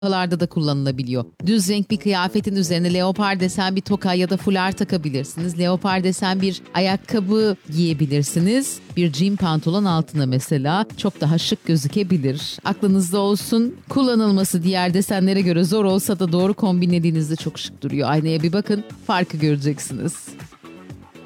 Tokalarda da kullanılabiliyor. Düz renk bir kıyafetin üzerine leopar desen bir toka ya da fular takabilirsiniz. Leopar desen bir ayakkabı giyebilirsiniz. Bir jean pantolon altına mesela çok daha şık gözükebilir. Aklınızda olsun, kullanılması diğer desenlere göre zor olsa da doğru kombinlediğinizde çok şık duruyor. Aynaya bir bakın, farkı göreceksiniz.